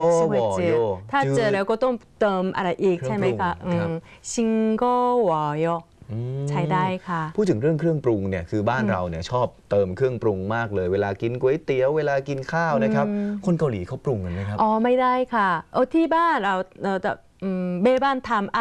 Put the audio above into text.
สวยเจอถ้าเจอแล้วก็ต้องเติมอะไรอีกใช่ไหมคะชิงโกวอยใช้ได้ค่ะพูดถึงเรื่องเครื่องปรุงเนี่ยคือบ้านเราเนี่ยชอบเติมเครื่องปรุงมากเลยเวลากินก๋วยเตี๋ยวเวลากินข้าวนะครับคนเกาหลีเขาปรุงกันไหมครับอ๋อไม่ได้ค่ะที่บ้านเราจะเบ้บ้านทำ